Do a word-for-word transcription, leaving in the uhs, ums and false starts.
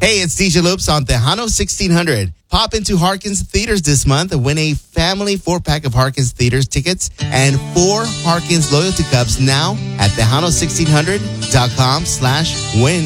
Hey, it's D J Loops on Tejano sixteen hundred. Pop into Harkins Theaters this month and win a family four-pack of Harkins Theaters tickets and four Harkins loyalty cups now at Tejano sixteen hundred dot com slash win.